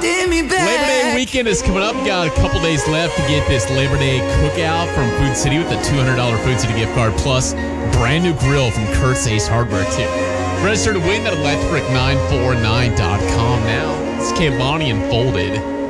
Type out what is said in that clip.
Labor Day weekend is coming up. Got a couple days left to get this Labor Day cookout from Food City with a $200 Food City gift card plus brand new grill from Kurt's Ace Hardware too. Register to win at electric949.com now. It's Kid Bonnie and Folded.